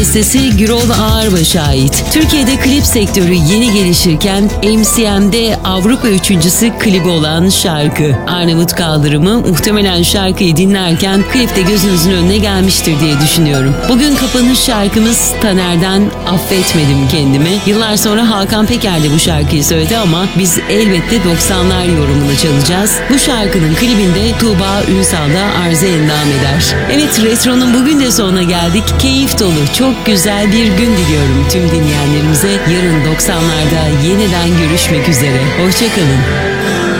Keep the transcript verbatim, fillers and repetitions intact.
Bestesi Gürol Ağırbaş'a ait. Türkiye'de klip sektörü yeni gelişirken M C M'de Avrupa üçüncüsü klibi olan şarkı. Arnavut Kaldırımı muhtemelen şarkıyı dinlerken klipte gözünüzün önüne gelmiştir diye düşünüyorum. Bugün kapanış şarkımız Taner'den Affetmedim Kendimi. Yıllar sonra Hakan Peker de bu şarkıyı söyledi ama biz elbette doksanlar yorumunu çalacağız. Bu şarkının klibinde Tuğba Ünsal da arıza endam eder. Evet, Retro'nun bugün de sonuna geldik. Keyif dolu, çok güzel bir gün diliyorum tüm dinleyenlerimize. Yarın doksanlarda yeniden görüşmek üzere. Hoşçakalın.